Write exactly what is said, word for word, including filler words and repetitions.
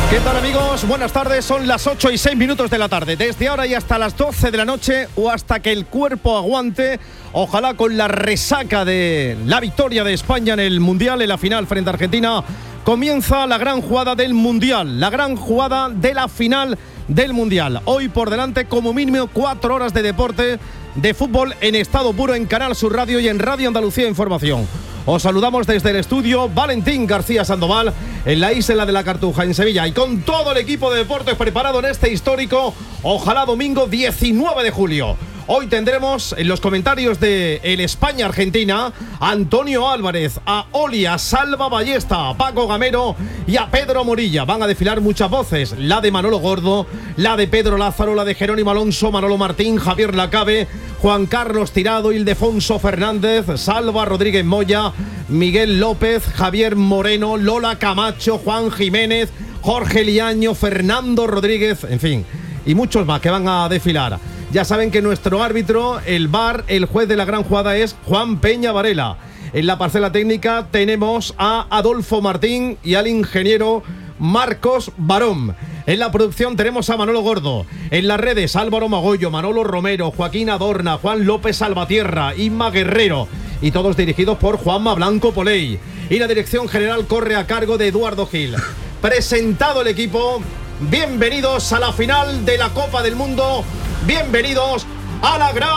¿Qué tal, amigos? Buenas tardes, son las ocho y seis minutos de la tarde. Desde ahora y hasta las doce de la noche, o hasta que el cuerpo aguante, ojalá con la resaca de la victoria de España en el Mundial, en la final frente a Argentina, comienza la gran jugada del Mundial, la gran jugada de la final del Mundial. Hoy por delante, como mínimo, cuatro horas de deporte, de fútbol en estado puro en Canal Sur Radio y en Radio Andalucía Información. Os saludamos desde el estudio Valentín García Sandoval, en la Isla de la Cartuja, en Sevilla, y con todo el equipo de deportes preparado en este histórico, ojalá domingo diecinueve de julio. Hoy tendremos en los comentarios de el España-Argentina a Antonio Álvarez, a Oli, a Salva Ballesta, a Paco Gamero y a Pedro Morilla. Van a desfilar muchas voces, la de Manolo Gordo, la de Pedro Lázaro, la de Jerónimo Alonso, Manolo Martín, Javier Lacabe, Juan Carlos Tirado, Ildefonso Fernández, Salva Rodríguez Moya, Miguel López, Javier Moreno, Lola Camacho, Juan Jiménez, Jorge Liaño, Fernando Rodríguez, en fin, y muchos más que van a desfilar. Ya saben que nuestro árbitro, el V A R, el juez de la gran jugada, es Juan Peña Varela. En la parcela técnica tenemos a Adolfo Martín y al ingeniero Marcos Barón. En la producción tenemos a Manolo Gordo. En las redes, Álvaro Magollo, Manolo Romero, Joaquín Adorna, Juan López Salvatierra, Inma Guerrero. Y todos dirigidos por Juanma Blanco Poley. Y la dirección general corre a cargo de Eduardo Gil. Presentado el equipo, bienvenidos a la final de la Copa del Mundo. Bienvenidos a la gran